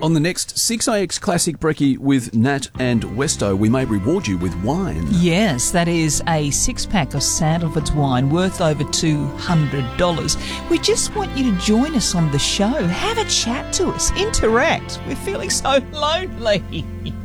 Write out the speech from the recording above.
On the next 6AX Classic Brekkie with Nat and Westo, we may reward you with wine. Yes, that is a 6-pack of Sandalwood's wine worth over $200. We just want you to join us on the show. Have a chat to us. Interact. We're feeling so lonely.